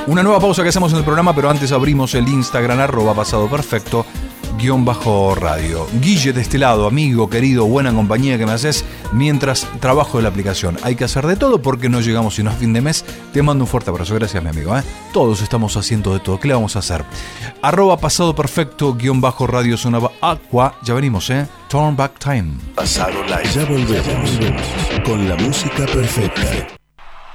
Una nueva pausa que hacemos en el programa, pero antes abrimos el Instagram @pasadoperfecto _radio. Guille de este lado, amigo, querido, buena compañía que me haces mientras trabajo de la aplicación. Hay que hacer de todo porque no llegamos sino a fin de mes. Te mando un fuerte abrazo, gracias mi amigo. Todos estamos haciendo de todo, ¿qué le vamos a hacer? @pasadoperfecto _radio sonaba Aqua. Ya venimos, Turn Back Time. Pasado Live. Ya volvemos con la música perfecta.